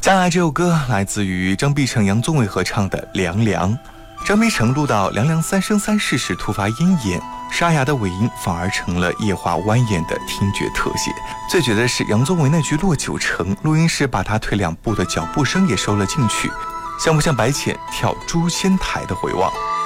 相爱这首歌来自于张碧晨、杨宗纬合唱的《凉凉》。张碧晨录到凉凉三生三世时突发咽炎，沙哑的尾音反而成了液化蜿蜒的听觉特写。最绝的是杨宗纬那句落九成，录音时把他退2步的脚步声也收了进去，像不像白浅跳诛仙台的回望？